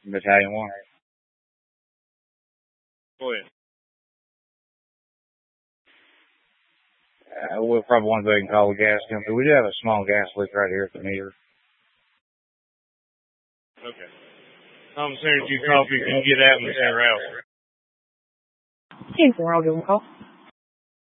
Battalion 1. Go ahead. We'll probably want to go ahead and call the gas company. We do have a small gas leak right here at the meter. Okay. As soon as you call, if you can get out and send her out. 10-4, I'll give them a call.